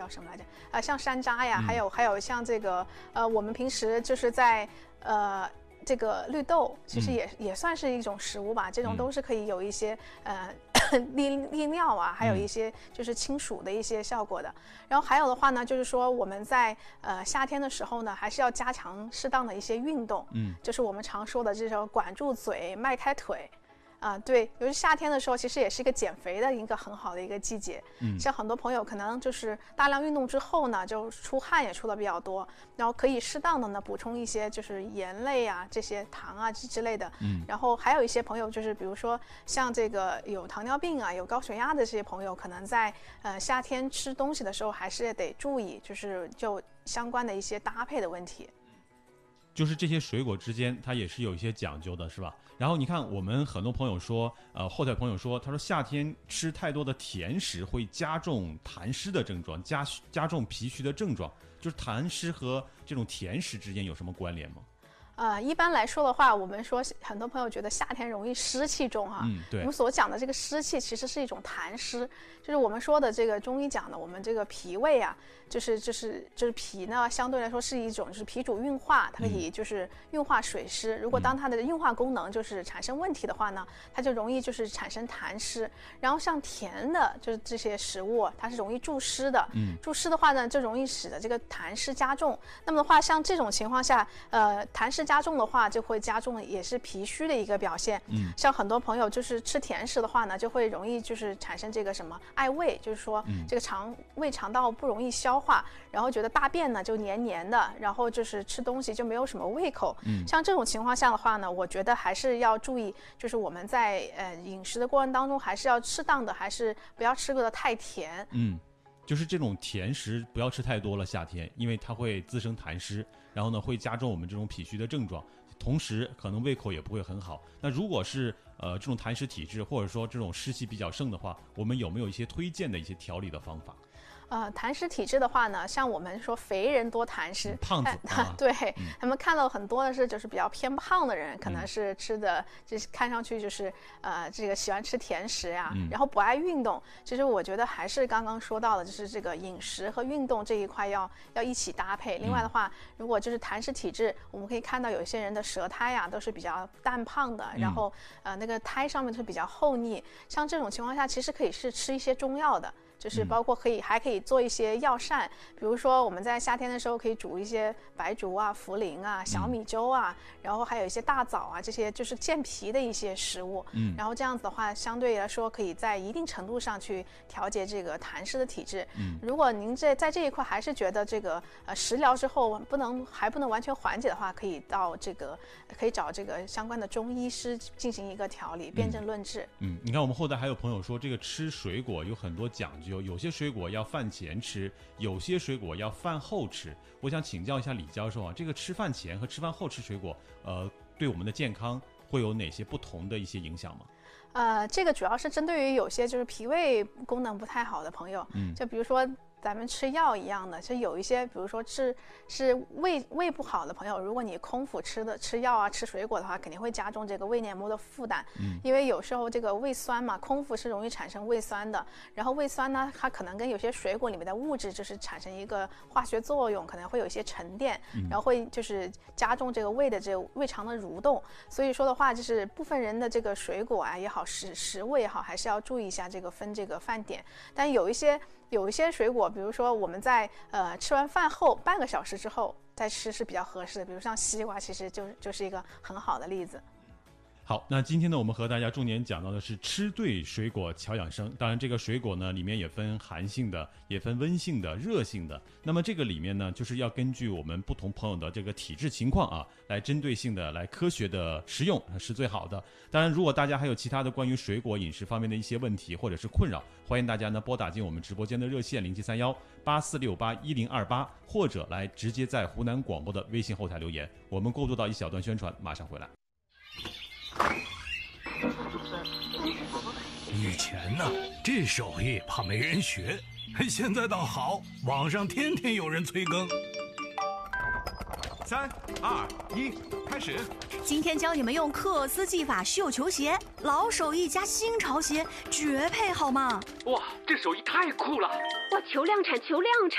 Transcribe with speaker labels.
Speaker 1: 什么来着？像山楂呀，还有像这个我们平时就是在这个绿豆，其实也算是一种食物吧。这种都是可以有一些利尿啊，还有一些就是清暑的一些效果的。然后还有的话呢，就是说我们在夏天的时候呢，还是要加强适当的一些运动。就是我们常说的这种管住嘴，迈开腿。对，尤其夏天的时候，其实也是一个减肥的一个很好的一个季节。像很多朋友可能就是大量运动之后呢，就出汗也出的比较多，然后可以适当的呢补充一些就是盐类啊、这些糖啊之类的。然后还有一些朋友就是比如说像这个有糖尿病啊、有高血压的这些朋友，可能在夏天吃东西的时候还是得注意，就相关的一些搭配的问题。
Speaker 2: 就是这些水果之间它也是有一些讲究的，是吧？然后你看我们很多朋友说后台朋友说，他说夏天吃太多的甜食会加重痰湿的症状，加重脾虚的症状，就是痰湿和这种甜食之间有什么关联吗？
Speaker 1: 一般来说的话，我们说很多朋友觉得夏天容易湿气重哈。
Speaker 2: 对。
Speaker 1: 我们所讲的这个湿气其实是一种痰湿，就是我们说的这个中医讲的，我们这个脾胃啊，就是脾呢，相对来说是一种就是脾主运化，它可以就是运化水湿。如果当它的运化功能就是产生问题的话呢，它就容易就是产生痰湿。然后像甜的就是这些食物，它是容易助湿的。助湿的话呢，就容易使得这个痰湿加重。那么的话，像这种情况下，痰湿加重的话，就会加重也是脾虚的一个表现。像很多朋友就是吃甜食的话呢，就会容易就是产生这个什么爱胃，就是说这个肠道不容易消化，然后觉得大便呢就黏黏的，然后就是吃东西就没有什么胃口。像这种情况下的话呢，我觉得还是要注意，就是我们在饮食的过程当中，还是要适当的，还是不要吃得太甜。
Speaker 2: 就是这种甜食不要吃太多了，夏天，因为它会滋生痰湿，然后呢会加重我们这种脾虚的症状，同时可能胃口也不会很好。那如果是这种痰湿体质，或者说这种湿气比较盛的话，我们有没有一些推荐的一些调理的方法？
Speaker 1: 痰湿体质的话呢，像我们说肥人多痰湿，
Speaker 2: 胖子
Speaker 1: 对，他们看到很多的是就是比较偏胖的人，可能是吃的就是看上去就是这个喜欢吃甜食啊，然后不爱运动。其实我觉得还是刚刚说到的，就是这个饮食和运动这一块要一起搭配。另外的话，如果就是痰湿体质，我们可以看到有些人的舌苔啊都是比较淡胖的，然后那个苔上面是比较厚腻，像这种情况下，其实可以是吃一些中药的。就是包括还可以做一些药膳，比如说我们在夏天的时候可以煮一些白术啊、茯苓啊、小米粥啊，然后还有一些大枣啊，这些就是健脾的一些食物。然后这样子的话，相对来说可以在一定程度上去调节这个痰湿的体质。如果您在这一块还是觉得这个食疗之后还不能完全缓解的话，可以找这个相关的中医师进行一个调理，辨证论治。
Speaker 2: 你看我们后台还有朋友说，这个吃水果有很多讲究。有些水果要饭前吃，有些水果要饭后吃。我想请教一下李教授啊，这个吃饭前和吃饭后吃水果，对我们的健康会有哪些不同的一些影响吗？
Speaker 1: 这个主要是针对于有些就是脾胃功能不太好的朋友，就比如说咱们吃药一样的，其实有一些，比如说是胃不好的朋友，如果你空腹吃药啊、吃水果的话，肯定会加重这个胃黏膜的负担。因为有时候这个胃酸嘛，空腹是容易产生胃酸的，然后胃酸呢，它可能跟有些水果里面的物质就是产生一个化学作用，可能会有一些沉淀，然后会就是加重这个胃的这个胃肠的蠕动。所以说的话，就是部分人的这个水果啊也好，食物也好，还是要注意一下这个分这个饭点。但有一些水果，比如说我们在吃完饭后半个小时之后再吃是比较合适的，比如像西瓜，其实就是一个很好的例子。
Speaker 2: 好，那今天呢，我们和大家重点讲到的是吃对水果调养生。当然，这个水果呢，里面也分寒性的，也分温性的、热性的。那么这个里面呢，就是要根据我们不同朋友的这个体质情况啊，来针对性的、来科学的食用是最好的。当然，如果大家还有其他的关于水果饮食方面的一些问题或者是困扰，欢迎大家呢拨打进我们直播间的热线073184681028，或者来直接在湖南广播的微信后台留言。我们过渡到一小段宣传，马上回来。
Speaker 3: 以前呢，这手艺怕没人学，现在倒好，网上天天有人催更。
Speaker 4: 3、2、1，开始！
Speaker 5: 今天教你们用克斯技法绣球鞋，老手艺加新潮鞋，绝配好吗？
Speaker 6: 哇，这手艺太酷了！
Speaker 7: 哇，求量产，求量产！